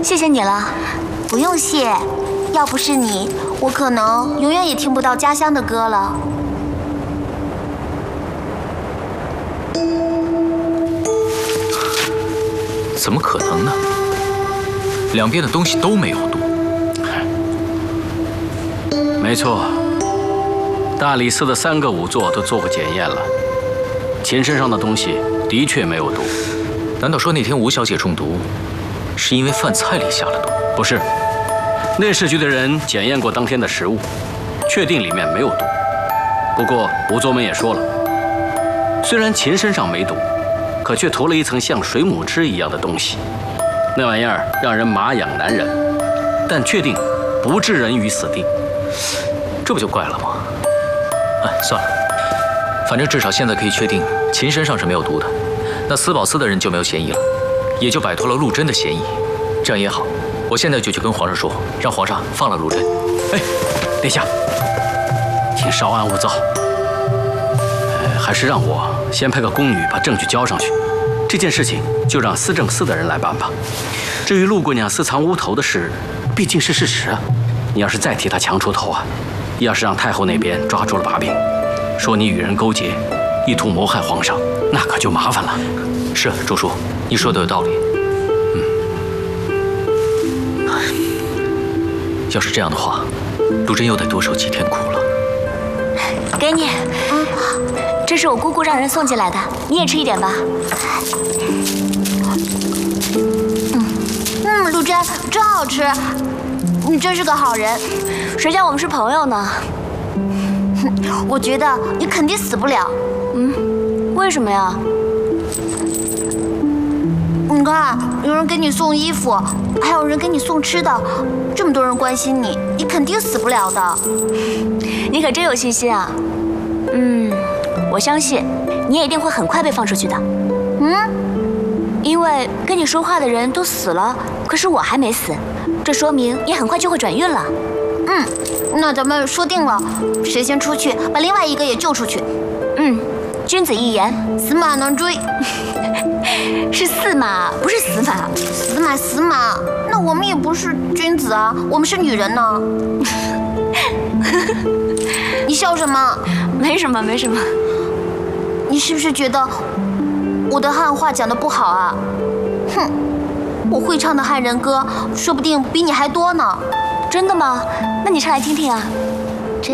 谢谢你了。 不用谢，要不是你，我可能永远也听不到家乡的歌了。 怎么可能呢？两边的东西都没有毒。 没错，大理寺的3个仵作都做过检验了，秦身上的东西的确没有毒。 难道说那天吴小姐中毒，是因为饭菜里下了毒？ 不是，内侍局的人检验过当天的食物，确定里面没有毒。不过仵作们也说了，虽然秦身上没毒，可却涂了一层像水母汁一样的东西，那玩意儿让人麻痒难忍，但确定不致人于死地。 这不就怪了吗？哎，算了，反正至少现在可以确定秦身上是没有毒的，那司宝司的人就没有嫌疑了，也就摆脱了陆贞的嫌疑。这样也好，我现在就去跟皇上说，让皇上放了陆贞。 哎，殿下，请稍安勿躁。还是让我先派个宫女把证据交上去，这件事情就让司政司的人来办吧。至于陆姑娘私藏乌头的事，毕竟是事实啊。你要是再替她强出头啊，要是让太后那边抓住了把柄，说你与人勾结，意图谋害皇上，那可就麻烦了。 是，周叔，你说的有道理。要是这样的话，陆贞又得多受几天苦了。 给你，这是我姑姑让人送进来的，你也吃一点吧。 陆贞真好吃，你真是个好人。 谁叫我们是朋友呢？ 我觉得你肯定死不了。 为什么呀？ 你看，有人给你送衣服，还有人给你送吃的，这么多人关心你，你肯定死不了的。 你可真有信心啊！我相信你也一定会很快被放出去的。因为跟你说话的人都死了，可是我还没死，这说明你很快就会转运了。 那咱们说定了，谁先出去，把另外一个也救出去。 君子一言， 死马难追。 是驷马，不是死马。 死马，那我们也不是君子啊，我们是女人呢。你笑什么？ 没什么，没什么。 你是不是觉得我的汉话讲得不好啊？我会唱的汉人歌，说不定比你还多呢。 真的吗？那你唱来听听啊。